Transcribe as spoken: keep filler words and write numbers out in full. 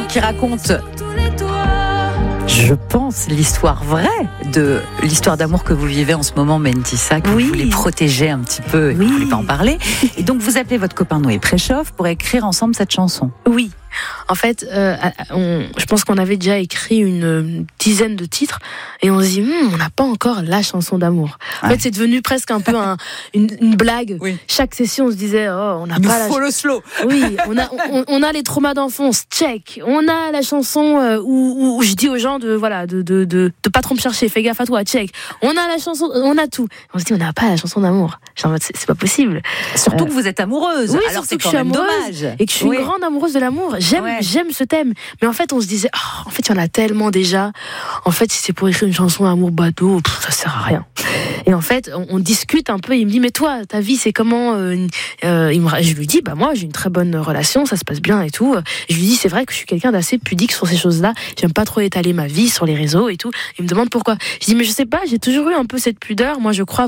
qui raconte, je pense, l'histoire vraie de l'histoire d'amour que vous vivez en ce moment, Mentissa, que oui. vous voulez protéger un petit peu et oui. vous ne voulez pas en parler. Et donc, vous appelez votre copain Noé Préchoff pour écrire ensemble cette chanson. Oui. En fait, euh, on, je pense qu'on avait déjà écrit une dizaine de titres et on se dit, hm, on n'a pas encore la chanson d'amour. En ouais. fait, c'est devenu presque un peu un, une, une blague. Oui. Chaque session, on se disait, oh, on n'a pas la. Il faut le slow. Oui, on a, on, on a les traumas d'enfance, check. On a la chanson euh, où, où je dis aux gens de voilà, de, de, de, de pas trop me chercher, fais gaffe à toi, check. On a la chanson, on a tout. On se dit, on n'a pas la chanson d'amour. Genre, c'est, c'est pas possible. Surtout euh, que vous êtes amoureuse. Oui, alors c'est que quand je suis même amoureuse dommage. Et que je suis oui. une grande amoureuse de l'amour. J'aime, ouais. j'aime ce thème. Mais en fait, on se disait, oh, en fait, il y en a tellement déjà. En fait, si c'est pour écrire une chanson amour bateau, pff, ça sert à rien. Et en fait, on, on discute un peu. Il me dit, mais toi, ta vie, c'est comment euh, euh, il me, Je lui dis, bah moi, j'ai une très bonne relation, ça se passe bien et tout. Je lui dis, c'est vrai que je suis quelqu'un d'assez pudique sur ces choses-là. J'aime pas trop étaler ma vie sur les réseaux et tout. Il me demande pourquoi. Je dis, mais je sais pas, j'ai toujours eu un peu cette pudeur. Moi, je crois